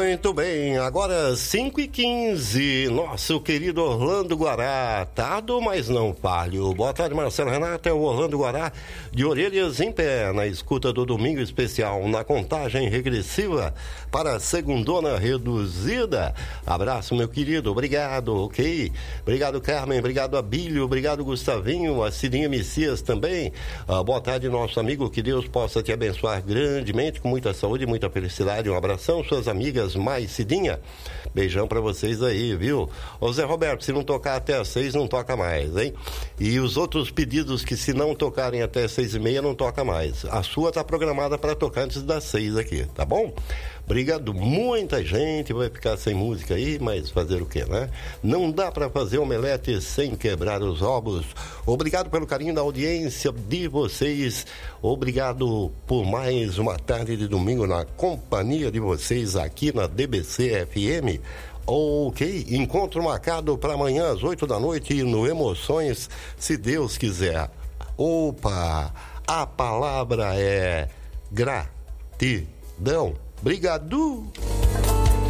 Muito bem, agora 5h15, nosso querido Orlando Guará, tardo, mas não falho. Boa tarde, Marcelo Renato, é o Orlando Guará, de orelhas em pé, na escuta do Domingo Especial, na contagem regressiva para a segundona reduzida. Abraço, meu querido, obrigado, ok? Obrigado, Carmen, obrigado, Abílio, obrigado, Gustavinho, a Cidinha Messias também. Boa tarde, nosso amigo, que Deus possa te abençoar grandemente, com muita saúde e muita felicidade. Um abração, suas amigas mais Cidinha. Beijão pra vocês aí, viu? Ô Zé Roberto, se não tocar até às 6, não toca mais, hein? E os outros pedidos que se não tocarem até às 6h30, não toca mais. A sua tá programada para tocar antes das 6 aqui, tá bom? Obrigado, muita gente vai ficar sem música aí, mas fazer o quê, né? Não dá para fazer omelete sem quebrar os ovos. Obrigado pelo carinho da audiência de vocês. Obrigado por mais uma tarde de domingo na companhia de vocês aqui na DBC FM. Ok, encontro marcado para amanhã às 8 da noite no Emoções, se Deus quiser. Opa, a palavra é gratidão. Obrigado!